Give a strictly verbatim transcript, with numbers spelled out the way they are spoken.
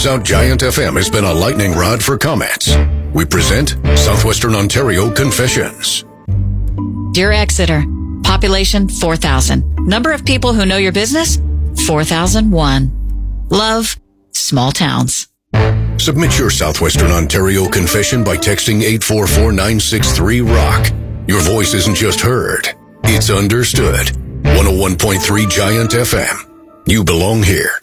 Turns out Giant F M has been a lightning rod for comments. We present Southwestern Ontario Confessions. Dear Exeter, population four thousand. Number of people who know your business? four thousand one. Love, small towns. Submit your Southwestern Ontario confession by texting eight four four nine six three rock. Your voice isn't just heard, it's understood. one oh one point three Giant F M. You belong here.